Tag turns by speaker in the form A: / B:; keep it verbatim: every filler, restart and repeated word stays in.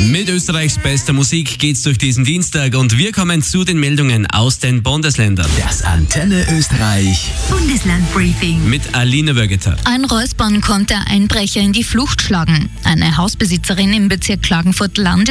A: Mit Österreichs bester Musik geht's durch diesen Dienstag und wir kommen zu den Meldungen aus den Bundesländern.
B: Das Antenne Österreich
C: Bundesland-Briefing
A: mit Aline Wögeter.
D: Ein Räuspern konnte Einbrecher in die Flucht schlagen. Eine Hausbesitzerin im Bezirk Klagenfurt-Land